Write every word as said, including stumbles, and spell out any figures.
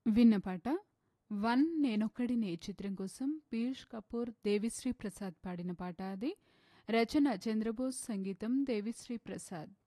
విన్న పాట 'వన్ నేనొక్కడినే' చిత్రం కోసం పీయూష్ కపూర్, దేవిశ్రీ ప్రసాద్ పాడిన పాట అది. రచన చంద్రబోస్, సంగీతం దేవిశ్రీ ప్రసాద్.